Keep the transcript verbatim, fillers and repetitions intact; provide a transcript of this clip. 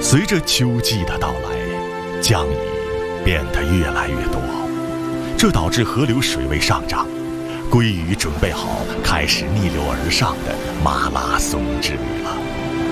随着秋季的到来，降雨变得越来越多，这导致河流水位上涨，鲑鱼准备好开始逆流而上的马拉松之旅了。